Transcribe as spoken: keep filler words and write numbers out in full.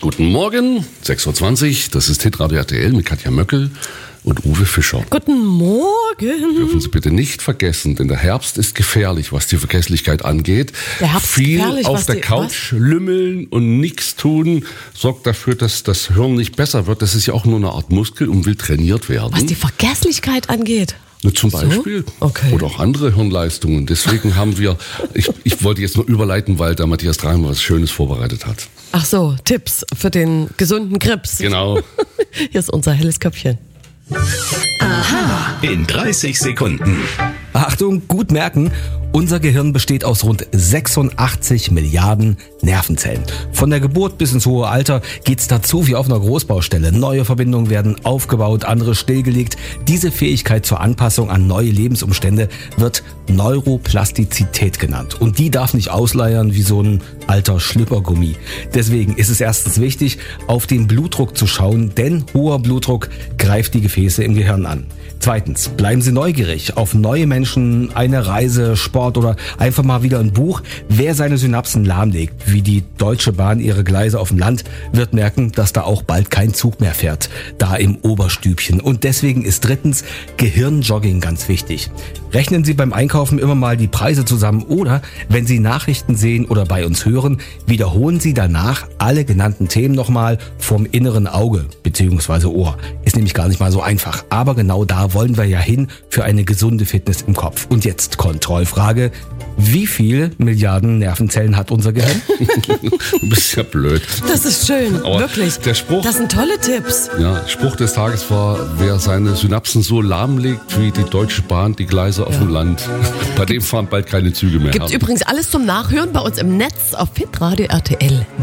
Guten Morgen, sechs Uhr zwanzig, das ist Hitradio R T L mit Katja Möckel und Uwe Fischer. Guten Morgen. Dürfen Sie bitte nicht vergessen, denn der Herbst ist gefährlich, was die Vergesslichkeit angeht. Der Herbst Viel gefährlich, auf was der die- Couch lümmeln und nichts tun sorgt dafür, dass das Hirn nicht besser wird. Das ist ja auch nur eine Art Muskel und will trainiert werden. Was die Vergesslichkeit angeht. Ne, Zum So? Beispiel. Okay. Oder auch andere Hirnleistungen. Deswegen haben wir, ich, ich wollte jetzt nur überleiten, weil der Matthias Dreimer was Schönes vorbereitet hat. Ach so, Tipps für den gesunden Krebs. Genau. Hier ist unser helles Köpfchen. In dreißig Sekunden. Achtung, gut merken, unser Gehirn besteht aus rund sechsundachtzig Milliarden Nervenzellen. Von der Geburt bis ins hohe Alter geht's dazu wie auf einer Großbaustelle. Neue Verbindungen werden aufgebaut, andere stillgelegt. Diese Fähigkeit zur Anpassung an neue Lebensumstände wird Neuroplastizität genannt. Und die darf nicht ausleiern wie so ein alter Schlüppergummi. Deswegen ist es erstens wichtig, auf den Blutdruck zu schauen, denn hoher Blutdruck greift die Gefäße im Gehirn an. Zweitens, bleiben Sie neugierig auf neue Menschen, eine Reise, Sport oder einfach mal wieder ein Buch. Wer seine Synapsen lahmlegt, wie die Deutsche Bahn ihre Gleise auf dem Land, wird merken, dass da auch bald kein Zug mehr fährt, da im Oberstübchen. Und deswegen ist drittens Gehirnjogging ganz wichtig. Rechnen Sie beim Einkaufen immer mal die Preise zusammen oder, wenn Sie Nachrichten sehen oder bei uns hören, wiederholen Sie danach alle genannten Themen nochmal vom inneren Auge bzw. Ohr. Ist nämlich gar nicht mal so einfach. Aber genau da wollen wir ja hin für eine gesunde Fitness im Kopf. Und jetzt Kontrollfrage. Wie viele Milliarden Nervenzellen hat unser Gehirn? Du bist ja blöd. Das ist schön, Aber wirklich. der Spruch- Das sind tolle Tipps. Ja, Spruch des Tages war, wer seine Synapsen so lahmlegt wie die Deutsche Bahn die Gleise auf dem Land, bei dem fahren bald keine Züge mehr. Gibt's übrigens alles zum Nachhören bei uns im Netz auf hitradio punkt r t l.